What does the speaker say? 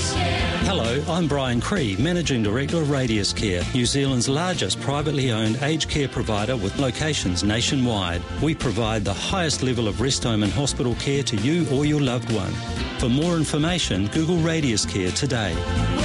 Hello, I'm Brian Cree, Managing Director of Radius Care, New Zealand's largest privately owned aged care provider with locations nationwide. We provide the highest level of rest home and hospital care to you or your loved one. For more information, Google Radius Care today.